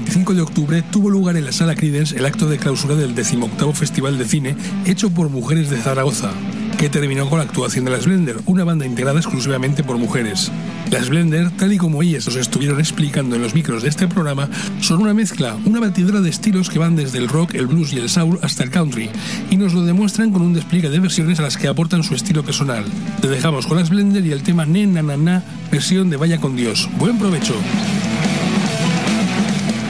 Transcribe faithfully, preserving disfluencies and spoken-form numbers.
veinticinco de octubre tuvo lugar en la Sala Creedence el acto de clausura del decimoctavo Festival de Cine hecho por mujeres de Zaragoza, que terminó con la actuación de las Blender, una banda integrada exclusivamente por mujeres. Las Blender, tal y como ellas os estuvieron explicando en los micros de este programa, son una mezcla, una batidora de estilos que van desde el rock, el blues y el soul hasta el country, y nos lo demuestran con un despliegue de versiones a las que aportan su estilo personal. Te dejamos con las Blender y el tema Ne Na Na Na, versión de Vaya con Dios. ¡Buen provecho!